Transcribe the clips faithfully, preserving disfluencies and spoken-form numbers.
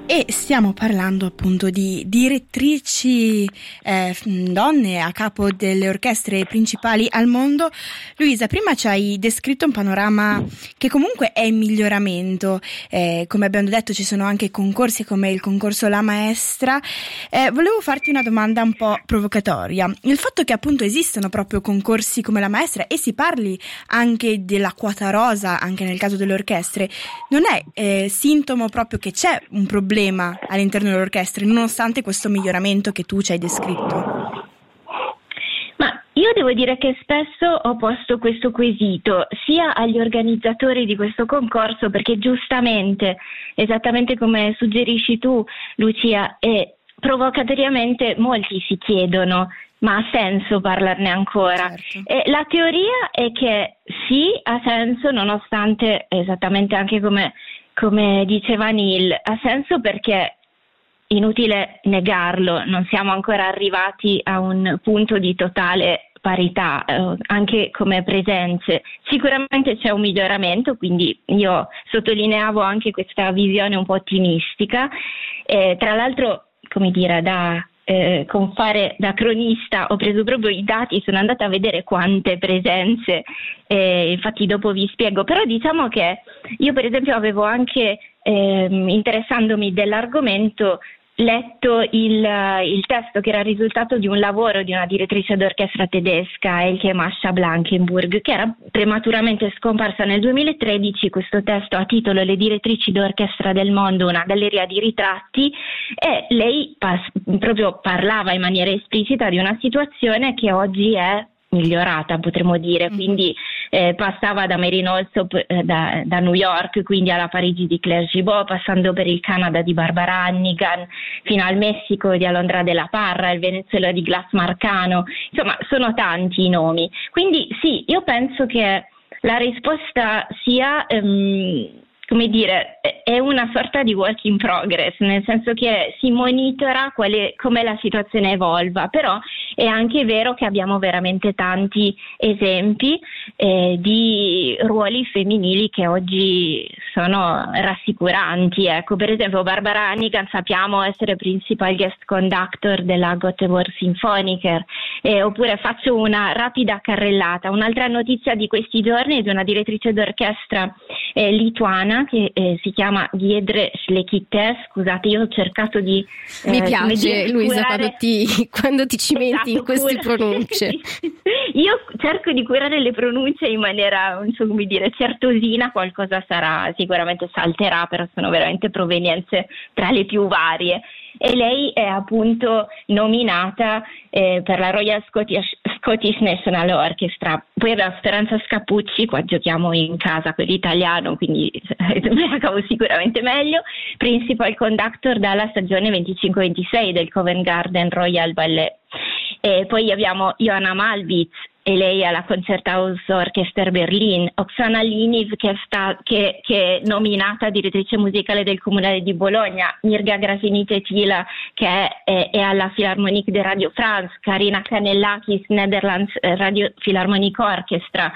E stiamo parlando appunto di direttrici eh, donne a capo delle orchestre principali al mondo. Luisa, prima ci hai descritto un panorama che comunque è in miglioramento, eh, come abbiamo detto ci sono anche concorsi come il concorso La Maestra. Eh, volevo farti una domanda un po' provocatoria. Il fatto che appunto esistono proprio concorsi come La Maestra e si parli anche della quota rosa anche nel caso delle orchestre, non è eh, sintomo proprio che c'è un problema all'interno delle orchestre, nonostante questo miglioramento che tu ci hai descritto? Ma io devo dire che spesso ho posto questo quesito sia agli organizzatori di questo concorso, perché giustamente, esattamente come suggerisci tu, Lucia, e provocatoriamente molti si chiedono: ma ha senso parlarne ancora? Certo. E la teoria è che sì, ha senso, nonostante, esattamente anche come Come diceva Neil, ha senso perché, inutile negarlo, non siamo ancora arrivati a un punto di totale parità, eh, anche come presenze. Sicuramente c'è un miglioramento, quindi io sottolineavo anche questa visione un po' ottimistica. Eh, tra l'altro, come dire, da Eh, con fare da cronista ho preso proprio i dati, sono andata a vedere quante presenze, eh, infatti dopo vi spiego, però diciamo che io per esempio avevo anche, eh, interessandomi dell'argomento, letto il, il testo che era il risultato di un lavoro di una direttrice d'orchestra tedesca, Elke Mascha Blankenburg, che era prematuramente scomparsa nel duemilatredici. Questo testo ha titolo Le direttrici d'orchestra del mondo, una galleria di ritratti, e lei pas- proprio parlava in maniera esplicita di una situazione che oggi è migliorata, potremmo dire, quindi eh, passava da Mary Allsop, eh, da, da New York, quindi alla Parigi di Claire Gibault, passando per il Canada di Barbara Hannigan, fino al Messico di Alondra de la Parra, il Venezuela di Glass Marcano, insomma sono tanti i nomi. Quindi sì, io penso che la risposta sia, ehm, come dire, è una sorta di work in progress, nel senso che si monitora quale, come la situazione evolva, però è anche vero che abbiamo veramente tanti esempi eh, di ruoli femminili che oggi sono rassicuranti. Ecco, per esempio Barbara Hannigan sappiamo essere principal guest conductor della Göteborg Symphoniker, eh, oppure faccio una rapida carrellata. Un'altra notizia di questi giorni è di una direttrice d'orchestra eh, lituana che eh, si chiama Giedrė Šlekytė. Scusate, io ho cercato di eh, mi piace dire, Luisa curare... quando ti, quando ti cimenti esatto, in queste cura... pronunce. Io cerco di curare le pronunce in maniera, non so come dire, certosina. Qualcosa sarà, sicuramente salterà, però sono veramente provenienze tra le più varie. E lei è appunto nominata eh, per la Royal Scottish, Scottish National Orchestra. Poi abbiamo Speranza Scappucci, qua giochiamo in casa quell'italiano, quindi me la cavo sicuramente meglio, principal conductor dalla stagione venticinque ventisei del Covent Garden Royal Ballet. E poi abbiamo Johanna Malvitz, e lei alla Concerthaus Orchester Berlin, Oksana Liniv che è, sta, che, che è nominata direttrice musicale del Comunale di Bologna, Mirga Grasinite-Tila che è, è, è alla Philharmonique de Radio France, Karina Kanellakis, Netherlands Radio Philharmonic Orchestra,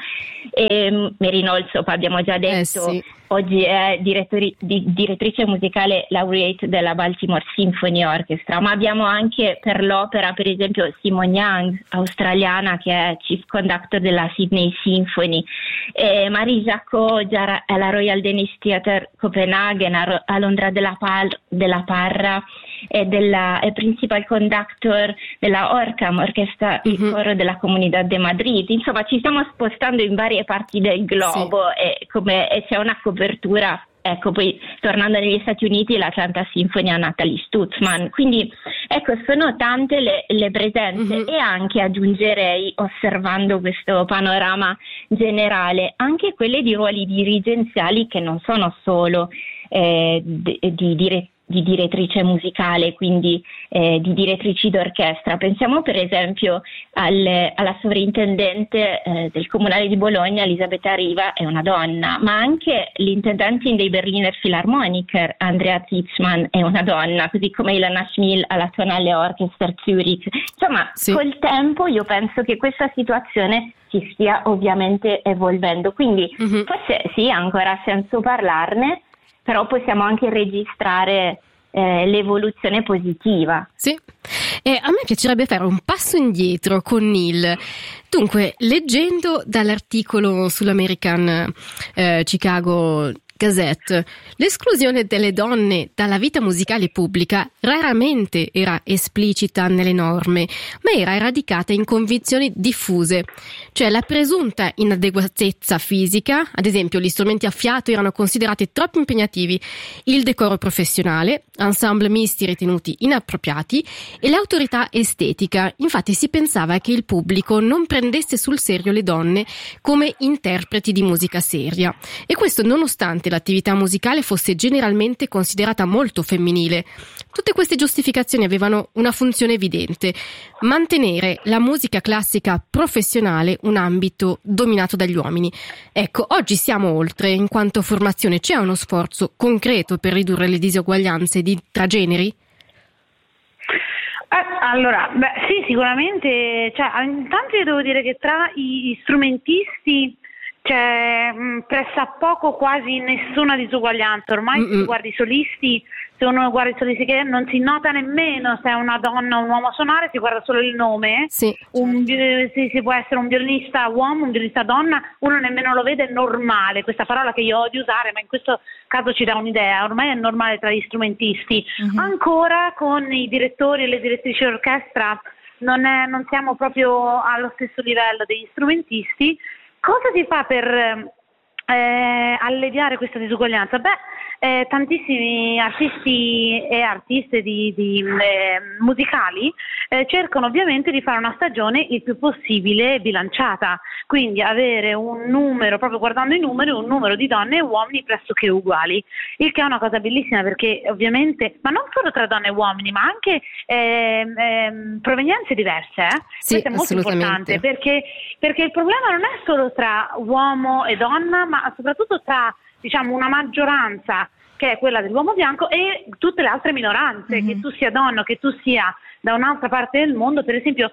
e Mary Allsop abbiamo già detto, eh sì. Oggi è direttori, di, direttrice musicale laureate della Baltimore Symphony Orchestra, ma abbiamo anche per l'opera per esempio Simone Young, australiana, che è chief conductor della Sydney Symphony, e Marie Jacot alla Royal Danish Theatre Copenaghen, a, a Londra della, Par, della Parra, e della è principal conductor della Orcam, orchestra il mm-hmm. coro della Comunidad de Madrid. Insomma, ci stiamo spostando in varie parti del globo, sì. e, come, e c'è una copertura. Ecco, poi tornando negli Stati Uniti, l'Atlanta Symphony a Natalie Stutzman. Quindi ecco, sono tante le, le presenze, mm-hmm. e anche aggiungerei, osservando questo panorama generale, anche quelle di ruoli dirigenziali che non sono solo eh, di, di direttori di direttrice musicale, quindi eh, di direttrici d'orchestra. Pensiamo per esempio al, alla sovrintendente eh, del Comunale di Bologna, Elisabetta Riva, è una donna, ma anche l'intendantin dei Berliner Philharmoniker, Andrea Zitzmann, è una donna, così come Ilana Schmil alla Tonale Orchester Zurich. Insomma, sì. Col tempo io penso che questa situazione si stia ovviamente evolvendo, quindi mm-hmm. forse sì, ha ancora senso parlarne, però possiamo anche registrare eh, l'evoluzione positiva. Sì, e a me piacerebbe fare un passo indietro con Neil. Dunque, leggendo dall'articolo sull'American eh, Chicago Gazette, l'esclusione delle donne dalla vita musicale pubblica raramente era esplicita nelle norme, ma era radicata in convinzioni diffuse, cioè la presunta inadeguatezza fisica, ad esempio gli strumenti a fiato erano considerati troppo impegnativi, il decoro professionale, ensemble misti ritenuti inappropriati e l'autorità estetica. Infatti si pensava che il pubblico non prendesse sul serio le donne come interpreti di musica seria, e questo nonostante l'attività musicale fosse generalmente considerata molto femminile. Tutte queste giustificazioni avevano una funzione evidente: mantenere la musica classica professionale un ambito dominato dagli uomini. Ecco, oggi siamo oltre, in quanto formazione c'è uno sforzo concreto per ridurre le disuguaglianze di, tra generi? Eh, allora, beh, sì, sicuramente, cioè, intanto io devo dire che tra i strumentisti c'è mh, pressappoco quasi nessuna disuguaglianza. Ormai se guardi i solisti, se uno guarda i solisti, che non si nota nemmeno se è una donna o un uomo a suonare, si guarda solo il nome. Sì. Un, si, si può essere un violinista uomo, un violinista donna, uno nemmeno lo vede, è normale, questa parola che io odio usare, ma in questo caso ci dà un'idea, ormai è normale tra gli strumentisti. Uh-huh. Ancora con i direttori e le direttrici d'orchestra non, è, non siamo proprio allo stesso livello degli strumentisti. Cosa si fa per eh, alleviare questa disuguaglianza? Beh, eh, tantissimi artisti e artiste di, di, eh, musicali eh, cercano ovviamente di fare una stagione il più possibile bilanciata, quindi avere un numero, proprio guardando i numeri, un numero di donne e uomini pressoché uguali, il che è una cosa bellissima, perché ovviamente, ma non solo tra donne e uomini, ma anche eh, eh, provenienze diverse, eh? Sì, questo è molto importante, perché, perché il problema non è solo tra uomo e donna, ma soprattutto tra, diciamo, una maggioranza che è quella dell'uomo bianco e tutte le altre minoranze, mm-hmm. che tu sia donna, che tu sia da un'altra parte del mondo. Per esempio,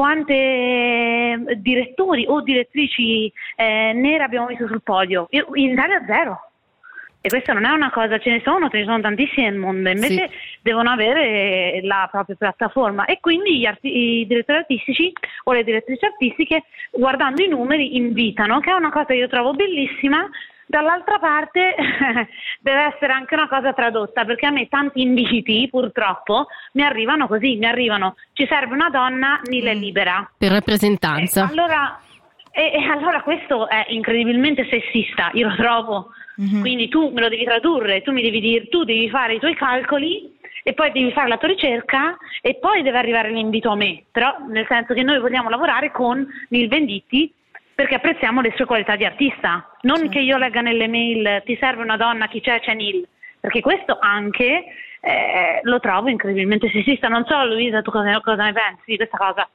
quante direttori o direttrici eh, nere abbiamo visto sul podio? In Italia zero. E questa non è una cosa, ce ne sono, ce ne sono tantissime nel mondo, invece sì. devono avere la propria piattaforma, e quindi gli arti- i direttori artistici o le direttrici artistiche, guardando i numeri, invitano, che è una cosa che io trovo bellissima. Dall'altra parte deve essere anche una cosa tradotta, perché a me tanti inviti purtroppo mi arrivano così, mi arrivano: ci serve una donna, Nil è libera. Per rappresentanza. E allora, e, e allora questo è incredibilmente sessista, io lo trovo. Mm-hmm. Quindi tu me lo devi tradurre, tu mi devi dire, tu devi fare i tuoi calcoli e poi devi fare la tua ricerca e poi deve arrivare l'invito a me, però nel senso che noi vogliamo lavorare con Nil Venditti perché apprezziamo le sue qualità di artista, non certo. che io legga nelle mail ti serve una donna, chi c'è, c'è Nil, perché questo anche eh, lo trovo incredibilmente sessista. Non so, Luisa, tu cosa, cosa ne pensi di questa cosa?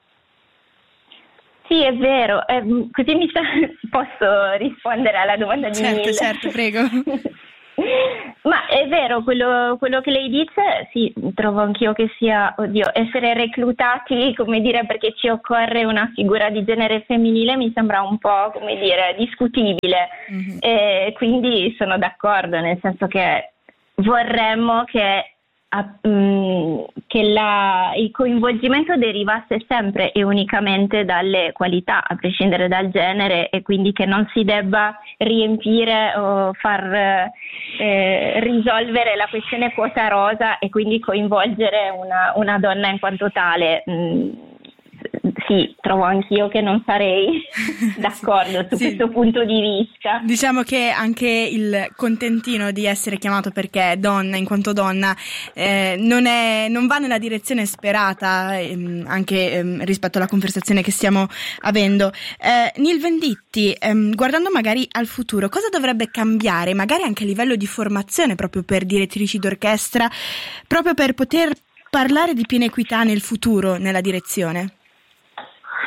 Sì, è vero, eh, così mi sta... posso rispondere alla domanda di certo, Nil? Certo, prego. Ma è vero, quello, quello che lei dice, sì, trovo anch'io che sia, oddio, essere reclutati, come dire, perché ci occorre una figura di genere femminile mi sembra un po', come dire, discutibile. Mm-hmm. E quindi sono d'accordo, nel senso che vorremmo che A, um, che la, il coinvolgimento derivasse sempre e unicamente dalle qualità, a prescindere dal genere, e quindi che non si debba riempire o far eh, risolvere la questione quota rosa e quindi coinvolgere una, una donna in quanto tale. Mm, sì, trovo anch'io che non sarei d'accordo su sì. questo punto di vista. Diciamo che anche il contentino di essere chiamato perché è donna, in quanto donna, eh, non, è, non va nella direzione sperata, ehm, anche ehm, rispetto alla conversazione che stiamo avendo. Eh, Nil Venditti, ehm, guardando magari al futuro, cosa dovrebbe cambiare, magari anche a livello di formazione, proprio per direttrici d'orchestra, proprio per poter parlare di piena equità nel futuro, nella direzione?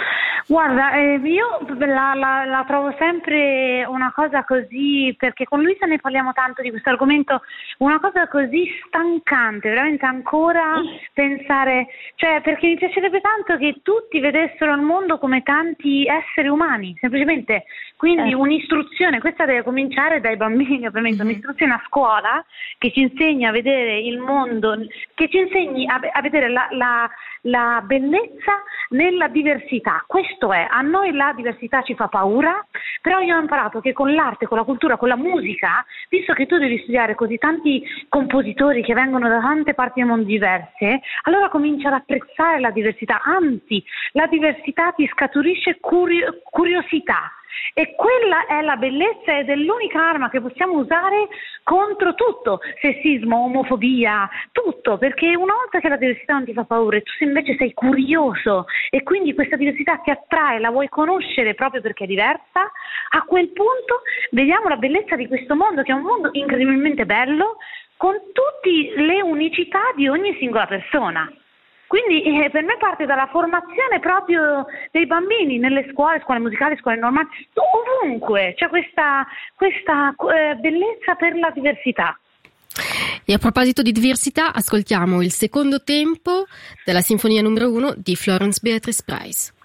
Guarda, eh, io la, la, la trovo sempre una cosa così, perché con Luisa ne parliamo tanto di questo argomento, una cosa così stancante, veramente ancora pensare, cioè perché mi piacerebbe tanto che tutti vedessero il mondo come tanti esseri umani, semplicemente, quindi eh. un'istruzione, questa deve cominciare dai bambini ovviamente, mm-hmm. un'istruzione a scuola che ci insegni a vedere il mondo, che ci insegni a, a vedere la, la, la bellezza nella diversità. Questo è, a noi la diversità ci fa paura, però io ho imparato che con l'arte, con la cultura, con la musica, visto che tu devi studiare così tanti compositori che vengono da tante parti del mondo diverse, allora cominci ad apprezzare la diversità, anzi la diversità ti scaturisce curio- curiosità. E quella è la bellezza ed è l'unica arma che possiamo usare contro tutto, sessismo, omofobia, tutto, perché una volta che la diversità non ti fa paura e tu invece sei curioso e quindi questa diversità ti attrae, la vuoi conoscere proprio perché è diversa, a quel punto vediamo la bellezza di questo mondo, che è un mondo incredibilmente bello, con tutte le unicità di ogni singola persona. Quindi eh, per me parte dalla formazione proprio dei bambini nelle scuole, scuole musicali, scuole normali, ovunque c'è questa, questa eh, bellezza per la diversità. E a proposito di diversità, ascoltiamo il secondo tempo della Sinfonia numero uno di Florence Beatrice Price.